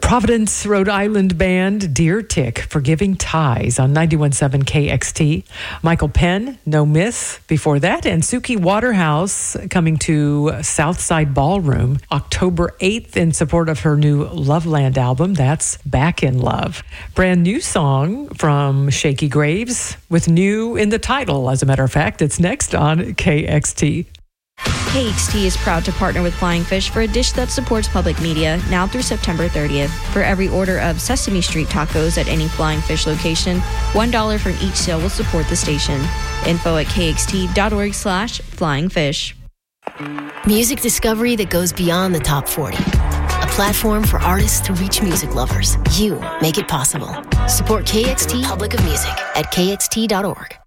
Providence, Rhode Island band Deer Tick, Forgiving Ties on 91.7 KXT. Michael Penn, No Miss before that. And Suki Waterhouse coming to Southside Ballroom October 8th in support of her new Loveland album. That's Back in Love. Brand new song from Shaky Graves with new in the title. As a matter of fact, it's next on KXT. KXT is proud to partner with Flying Fish for a dish that supports public media now through September 30th. For every order of Sesame Street tacos at any Flying Fish location, $1 from each sale will support the station. Info at kxt.org/flyingfish. Music discovery that goes beyond the top 40. A platform for artists to reach music lovers. You make it possible. Support KXT Public of Music at kxt.org.